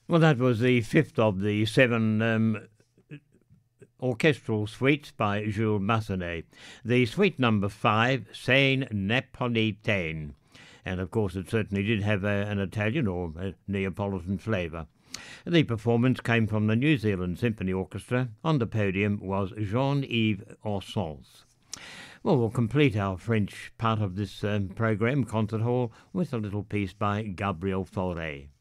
Well, that was the fifth of the seven orchestral suites by Jules Massenet. The suite number 5, Scène Napolitaine. And of course, it certainly did have an Italian or a Neapolitan flavour. The performance came from the New Zealand Symphony Orchestra. On the podium was Jean-Yves Orsons. Well, we'll complete our French part of this programme, Concert Hall, with a little piece by Gabriel Fauré.